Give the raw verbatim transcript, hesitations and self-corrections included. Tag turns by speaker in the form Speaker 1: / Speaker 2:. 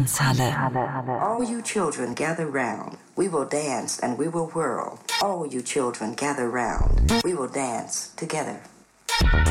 Speaker 1: Tanzhalle.
Speaker 2: All you children gather round. We will dance and we will whirl. All you children gather round. We will dance together.